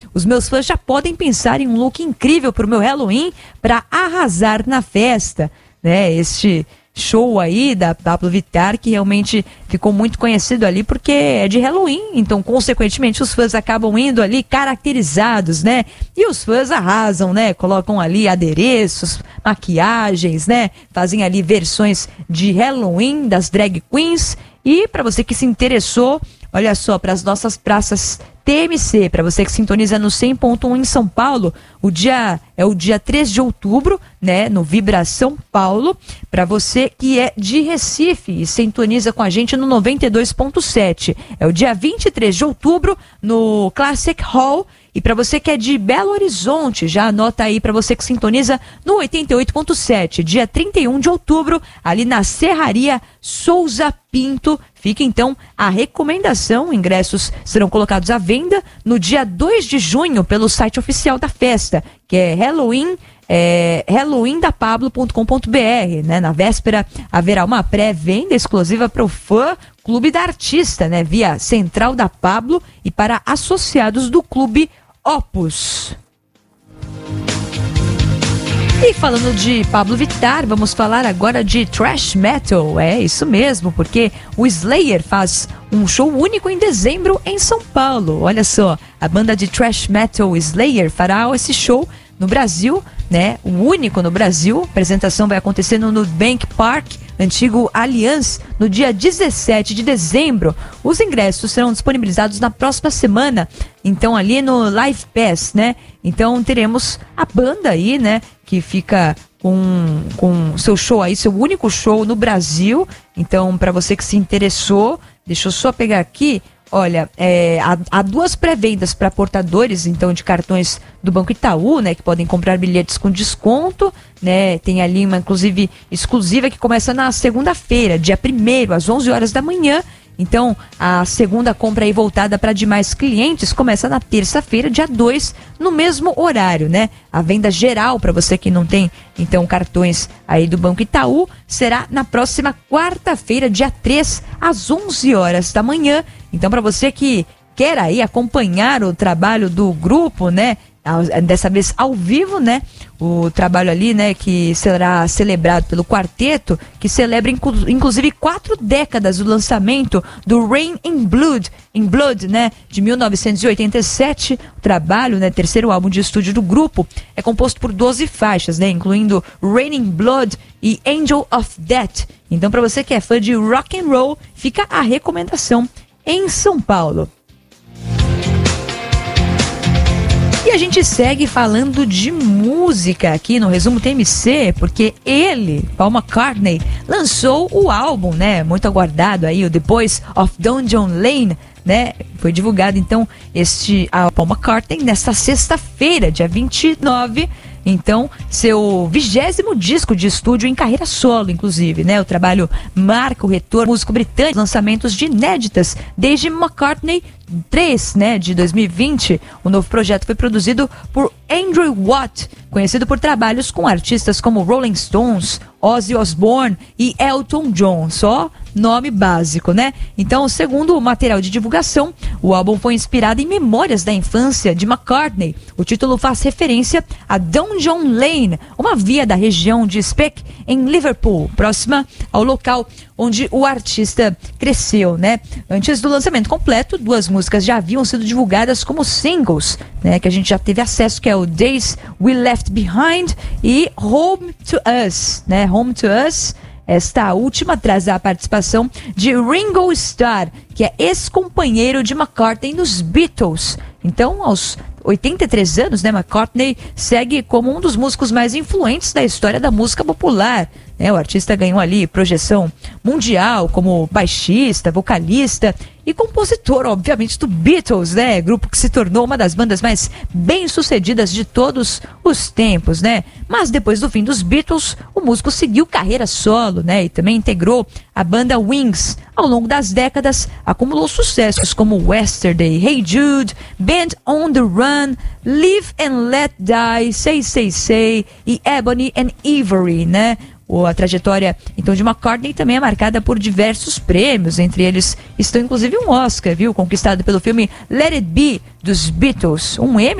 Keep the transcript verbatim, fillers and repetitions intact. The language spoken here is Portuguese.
Os meus fãs já podem pensar em um look incrível pro meu Halloween para arrasar na festa, né? Este show aí da Pablo Vittar, que realmente ficou muito conhecido ali porque é de Halloween, então consequentemente os fãs acabam indo ali caracterizados, né? E os fãs arrasam, né? Colocam ali adereços, maquiagens, né? Fazem ali versões de Halloween das drag queens. E para você que se interessou, olha só, para as nossas praças T M C, para você que sintoniza no cem ponto um em São Paulo, o dia é o dia três de outubro, né, no Vibra São Paulo. Para você que é de Recife e sintoniza com a gente no noventa e dois ponto sete, é o dia vinte e três de outubro no Classic Hall. E para você que é de Belo Horizonte, já anota aí, para você que sintoniza no oitenta e oito ponto sete, dia trinta e um de outubro, ali na Serraria Souza Pinto. Fica então a recomendação, ingressos serão colocados à venda no dia dois de junho pelo site oficial da festa, que é Halloween, é, halloween da pablo ponto com ponto b r, né? Na véspera haverá uma pré-venda exclusiva para o fã Clube da Artista, né? Via Central da Pablo e para associados do Clube Opus. E falando de Pablo Vittar, vamos falar agora de thrash metal. É isso mesmo, porque o Slayer faz um show único em dezembro em São Paulo. Olha só, a banda de thrash metal Slayer fará esse show no Brasil, né? O único no Brasil. A apresentação vai acontecer no Nubank Park, antigo Allianz, no dia dezessete de dezembro. Os ingressos serão disponibilizados na próxima semana, então ali no Live Pass, né? Então teremos a banda aí, né, que fica com, com seu show aí, seu único show no Brasil. Então, para você que se interessou, deixa eu só pegar aqui. Olha, é, há, há duas pré-vendas para portadores, então, de cartões do Banco Itaú, né, que podem comprar bilhetes com desconto, né? Tem ali uma, inclusive, exclusiva que começa na segunda-feira, dia primeiro, às onze horas da manhã. Então, a segunda compra aí voltada para demais clientes começa na terça-feira, dia dois, no mesmo horário, né? A venda geral, para você que não tem, então, cartões aí do Banco Itaú, será na próxima quarta-feira, dia três, às onze horas da manhã. Então, para você que quer aí acompanhar o trabalho do grupo, né? Dessa vez ao vivo, né? O trabalho ali, né, que será celebrado pelo quarteto, que celebra inclu- inclusive quatro décadas do lançamento do Rain in Blood, in Blood, né, de mil novecentos e oitenta e sete. O trabalho, né, terceiro álbum de estúdio do grupo, é composto por doze faixas, né, incluindo Rain in Blood e Angel of Death. Então, para você que é fã de rock and roll, fica a recomendação em São Paulo. E a gente segue falando de música aqui no Resumo T M C, porque ele, Paul McCartney, lançou o álbum, né, muito aguardado aí, o The Boys of Dungeon Lane, né? Foi divulgado então este a Paul McCartney nesta sexta-feira, dia vinte e nove. Então, seu vigésimo disco de estúdio em carreira solo, inclusive, né? O trabalho marca o retorno músico britânico, lançamentos de inéditas desde McCartney três, né, de dois mil e vinte. O novo projeto foi produzido por Andrew Watt, conhecido por trabalhos com artistas como Rolling Stones, Ozzy Osbourne e Elton John. Só nome básico, né? Então, segundo o material de divulgação, o álbum foi inspirado em memórias da infância de McCartney. O título faz referência a Dungeon Lane, uma via da região de Speke, em Liverpool, próxima ao local onde o artista cresceu, né? Antes do lançamento completo, duas músicas já haviam sido divulgadas como singles, né? Que a gente já teve acesso, que é o Days We Left Behind e Home to Us, né? Home to Us. Esta última traz a participação de Ringo Starr, que é ex-companheiro de McCartney nos Beatles. Então, aos oitenta e três anos, né, McCartney segue como um dos músicos mais influentes da história da música popular. Né? O artista ganhou ali projeção mundial como baixista, vocalista e compositor, obviamente, do Beatles, né? Grupo que se tornou uma das bandas mais bem-sucedidas de todos os tempos, né? Mas depois do fim dos Beatles, o músico seguiu carreira solo, né? E também integrou a banda Wings. Ao longo das décadas, acumulou sucessos como Yesterday, Hey Jude, Band on the Run, Live and Let Die, Say Say Say e Ebony and Ivory, né? A trajetória, então, de McCartney também é marcada por diversos prêmios, entre eles estão inclusive um Oscar, viu? Conquistado pelo filme Let It Be, dos Beatles, um Emmy